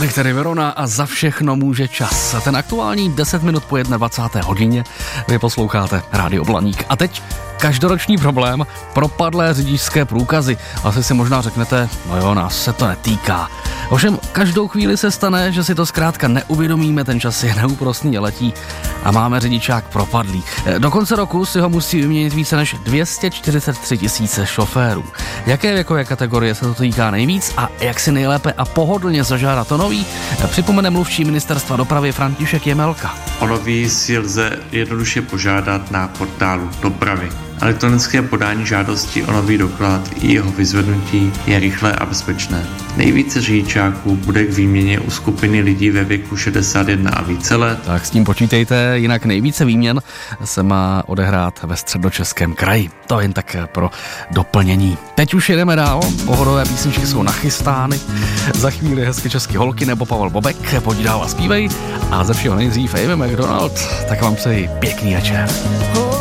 Tolik tedy Verona a Za všechno může čas. Ten aktuální 10 minut po 21. hodině vy posloucháte Rádio Blaník. A teď každoroční problém, propadlé řidičské průkazy. Asi si možná řeknete, no jo, nás se to netýká. Ovšem každou chvíli se stane, že si to zkrátka neuvědomíme, ten čas je neúprosný a letí a máme řidičák propadlý. Do konce roku si ho musí vyměnit více než 243 000 šoférů. Jaké věkové kategorie se to týká nejvíc a jak si nejlépe a pohodlně zažádat o nový, připomene mluvčí ministerstva dopravy František Jemelka. O nový si lze jednoduše požádat na portálu dopravy. Elektronické podání žádosti o nový doklad i jeho vyzvednutí je rychlé a bezpečné. Nejvíce řidičáků bude k výměně u skupiny lidí ve věku 61 a více let. Tak s tím počítejte, jinak nejvíce výměn se má odehrát ve Středočeském kraji. To jen tak pro doplnění. Teď už jedeme dál, pohodové písničky jsou nachystány. Za chvíli hezky český holky nebo Pavel Bobek, pojď dál a zpívej. A ze všeho nejdřív Amy McDonald, tak vám přeji pěkný večer.